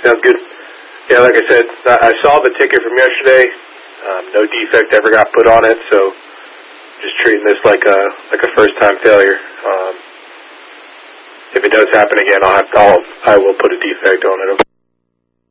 Sounds good. Yeah, like I said, I saw the ticket from yesterday. No defect ever got put on it, so just treating this like a first-time failure. If it does happen again, I will put a defect on it.